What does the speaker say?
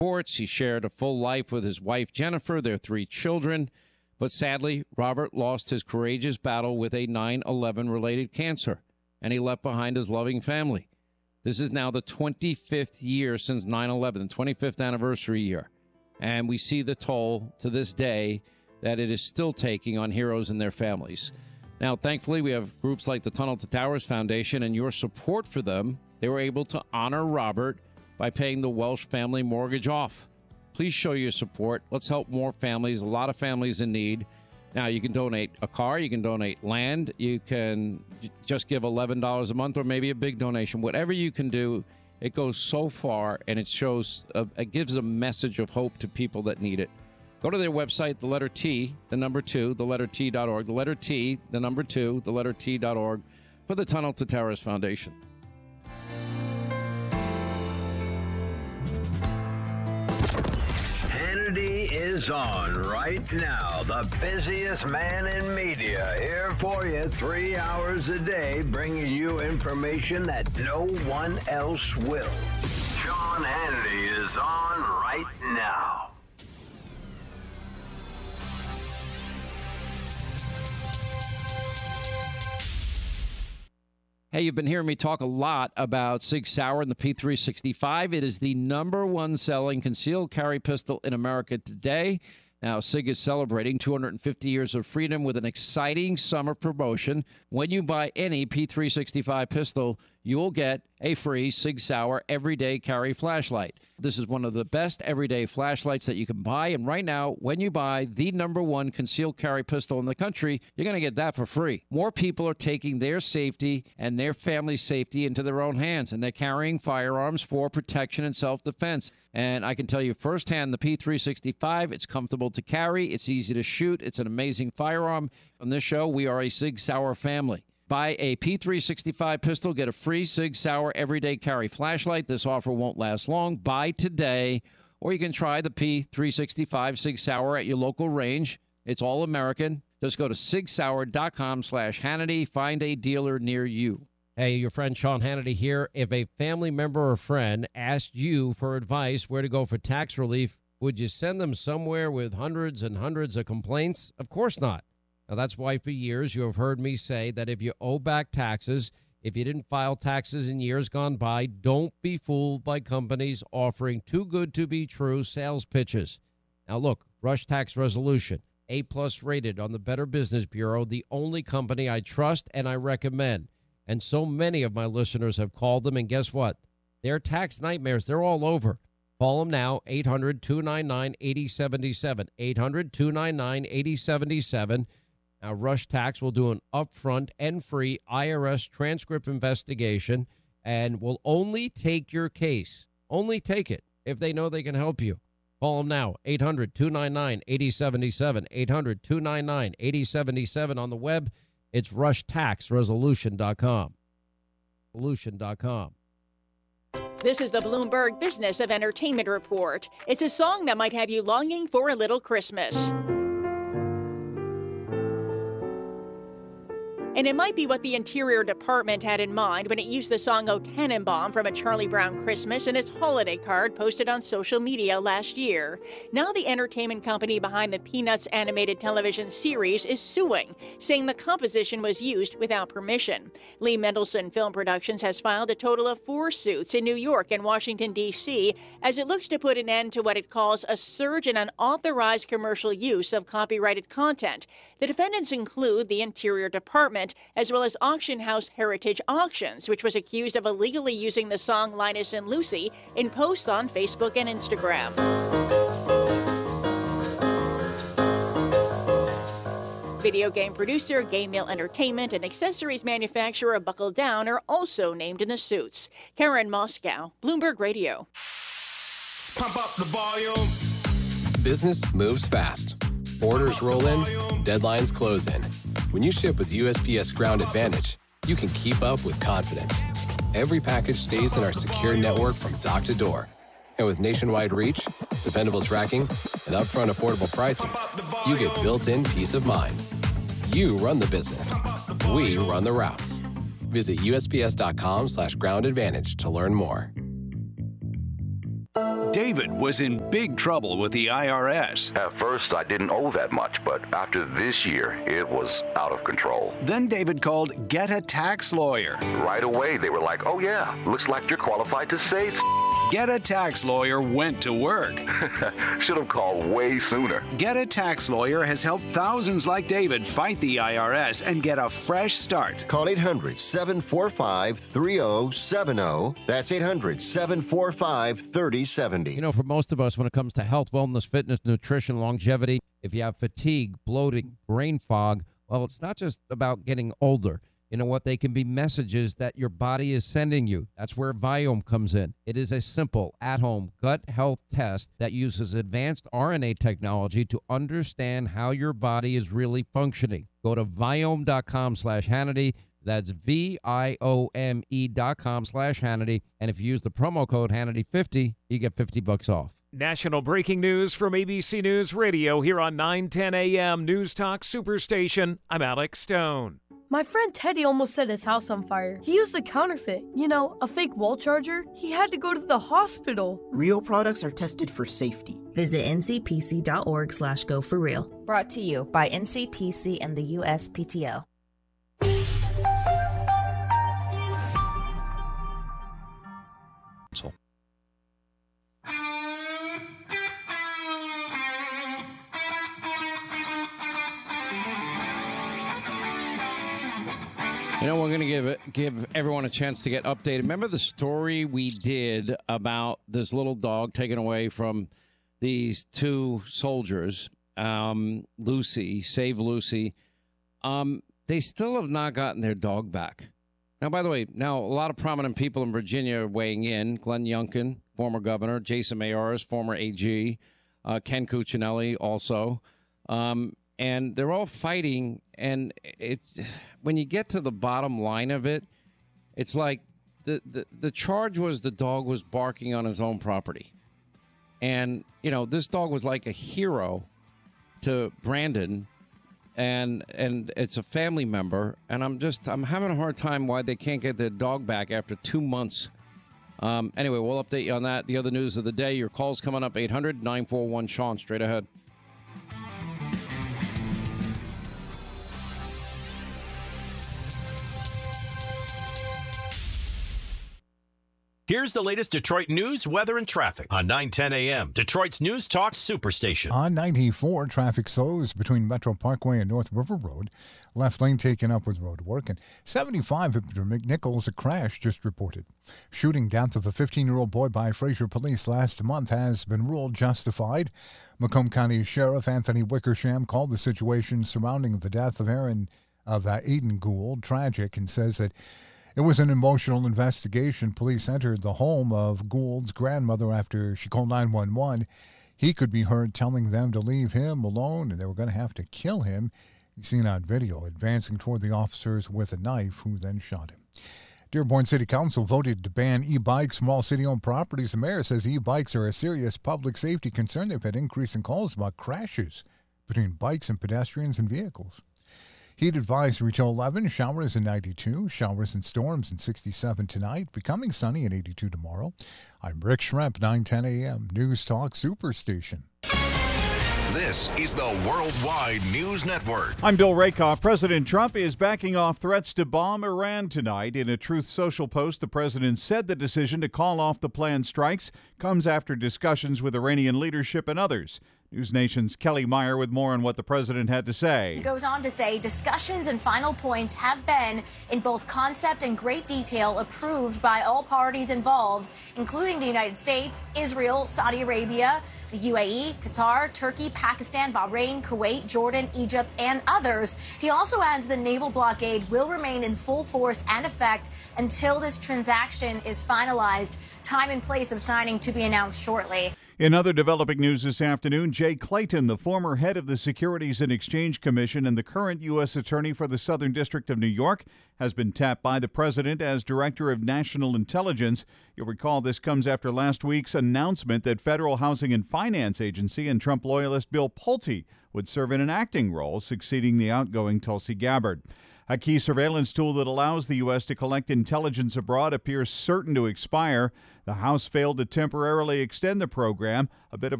sports. He shared a full life with his wife, Jennifer, their 3 children. But sadly, Robert lost his courageous battle with a 9/11-related cancer, and he left behind his loving family. This is now the 25th year since 9/11, the 25th anniversary year. And we see the toll to this day that it is still taking on heroes and their families. Now, thankfully, we have groups like the Tunnel to Towers Foundation and your support for them. They were able to honor Robert by paying the Welsh family mortgage off. Please show your support. Let's help more families, a lot of families in need. Now, you can donate a car, you can donate land, you can just give $11 a month or maybe a big donation. Whatever you can do, it goes so far, and it shows, it gives a message of hope to people that need it. Go to their website, the letter T, the number 2, the letter T.org, the letter T, the number 2, the letter T.org for the Tunnel to Towers Foundation. Hannity is on right now. The busiest man in media, here for you 3 hours a day, bringing you information that no one else will. Sean Hannity is on right now. Hey, you've been hearing me talk a lot about Sig Sauer and the P365. It is the #1 selling concealed carry pistol in America today. Now, Sig is celebrating 250 years of freedom with an exciting summer promotion. When you buy any P365 pistol, you will get a free Sig Sauer everyday carry flashlight. This is one of the best everyday flashlights that you can buy. And right now, when you buy the #1 concealed carry pistol in the country, you're going to get that for free. More people are taking their safety and their family's safety into their own hands, and they're carrying firearms for protection and self-defense. And I can tell you firsthand, the P365, it's comfortable to carry, it's easy to shoot, it's an amazing firearm. On this show, we are a Sig Sauer family. Buy a P365 pistol, get a free Sig Sauer everyday carry flashlight. This offer won't last long. Buy today, or you can try the P365 Sig Sauer at your local range. It's all American. Just go to sigsauer.com/Hannity. Find a dealer near you. Hey, your friend Sean Hannity here. If a family member or friend asked you for advice where to go for tax relief, would you send them somewhere with hundreds and hundreds of complaints? Of course not. Now, that's why for years you have heard me say that if you owe back taxes, if you didn't file taxes in years gone by, don't be fooled by companies offering too good to be true sales pitches. Now, look, Rush Tax Resolution, A+ rated on the Better Business Bureau, the only company I trust and I recommend. And so many of my listeners have called them, and guess what? Their tax nightmares, they're all over. Call them now, 800-299-8077, 800-299-8077. Now, Rush Tax will do an upfront and free IRS transcript investigation and will only take your case. Only take it if they know they can help you. Call them now, 800-299-8077, 800-299-8077. On the web, it's rushtaxresolution.com. Resolution.com. This is the Bloomberg Business of Entertainment Report. It's a song that might have you longing for a little Christmas. And it might be what the Interior Department had in mind when it used the song "O Tannenbaum" from A Charlie Brown Christmas in its holiday card posted on social media last year. Now the entertainment company behind the Peanuts animated television series is suing, saying the composition was used without permission. Lee Mendelsohn Film Productions has filed a total of 4 suits in New York and Washington, D.C., as it looks to put an end to what it calls a surge in unauthorized commercial use of copyrighted content. The defendants include the Interior Department, as well as auction house Heritage Auctions, which was accused of illegally using the song Linus and Lucy in posts on Facebook and Instagram. Video game producer Game Mill Entertainment and accessories manufacturer Buckle Down are also named in the suits. Karen Moscow, Bloomberg Radio. Pump up the volume. Business moves fast. Orders roll in, deadlines close in. When you ship with USPS Ground Advantage, you can keep up with confidence. Every package stays in our secure network from dock to door. And with nationwide reach, dependable tracking, and upfront affordable pricing, you get built-in peace of mind. You run the business. We run the routes. Visit USPS.com/groundadvantage to learn more. David was in big trouble with the IRS. At first, I didn't owe that much, but after this year, it was out of control. Then David called Get a Tax Lawyer. Right away, they were like, oh yeah, looks like you're qualified to say Get a Tax Lawyer went to work. Should have called way sooner. Get a Tax Lawyer has helped thousands like David fight the IRS and get a fresh start. Call 800-745-3070. That's 800-745-3070. You know, for most of us, when it comes to health, wellness, fitness, nutrition, longevity, if you have fatigue, bloating, brain fog, well, it's not just about getting older. You know what? They can be messages that your body is sending you. That's where Viome comes in. It is a simple, at-home gut health test that uses advanced RNA technology to understand how your body is really functioning. Go to Viome.com/Hannity. That's VIOME.com/Hannity. And if you use the promo code Hannity50, you get $50 off. National breaking news from ABC News Radio here on 910 a.m. News Talk Superstation. I'm Alex Stone. My friend Teddy almost set his house on fire. He used a counterfeit, a fake wall charger. He had to go to the hospital. Real products are tested for safety. Visit ncpc.org/go4real. Brought to you by NCPC and the USPTO. You know, we're going to give everyone a chance to get updated. Remember the story we did about this little dog taken away from these two soldiers, Lucy, Save Lucy. They still have not gotten their dog back. Now, by the way, a lot of prominent people in Virginia are weighing in. Glenn Youngkin, former governor, Jason Mayors, former AG, Ken Cuccinelli also. And they're all fighting, and when you get to the bottom line of it, it's like the charge was the dog was barking on his own property. And, this dog was like a hero to Brandon, and it's a family member, and I'm having a hard time why they can't get their dog back after 2 months. Anyway, we'll update you on that. The other news of the day, your call's coming up, 800-941-SEAN, straight ahead. Here's the latest Detroit news, weather, and traffic on 910 a.m. Detroit's News Talk Superstation. On 94, traffic slows between Metro Parkway and North River Road. Left lane taken up with road work. And 75 at McNichols, a crash just reported. Shooting death of a 15-year-old boy by Fraser police last month has been ruled justified. Macomb County Sheriff Anthony Wickersham called the situation surrounding the death of Aiden Gould tragic and says that it was an emotional investigation. Police entered the home of Gould's grandmother after she called 911. He could be heard telling them to leave him alone, and they were going to have to kill him. He's seen on video advancing toward the officers with a knife, who then shot him. Dearborn City Council voted to ban e-bikes from all city-owned properties. The mayor says e-bikes are a serious public safety concern. They've had increasing calls about crashes between bikes and pedestrians and vehicles. Heat advisory till 11, showers in 92, showers and storms in 67 tonight, becoming sunny in 82 tomorrow. I'm Rick Schremp, 910 a.m. News Talk Superstation. This is the Worldwide News Network. I'm Bill Rakoff. President Trump is backing off threats to bomb Iran tonight. In a Truth Social post, the president said the decision to call off the planned strikes comes after discussions with Iranian leadership and others. News Nation's Kelly Meyer with more on what the president had to say. He goes on to say discussions and final points have been, in both concept and great detail, approved by all parties involved, including the United States, Israel, Saudi Arabia, the UAE, Qatar, Turkey, Pakistan, Bahrain, Kuwait, Jordan, Egypt, and others. He also adds the naval blockade will remain in full force and effect until this transaction is finalized. Time and place of signing to be announced shortly. In other developing news this afternoon, Jay Clayton, the former head of the Securities and Exchange Commission and the current U.S. Attorney for the Southern District of New York, has been tapped by the president as Director of National Intelligence. You'll recall this comes after last week's announcement that Federal Housing and Finance Agency and Trump loyalist Bill Pulte would serve in an acting role, succeeding the outgoing Tulsi Gabbard. A key surveillance tool that allows the U.S. to collect intelligence abroad appears certain to expire. The House failed to temporarily extend the program, a bit of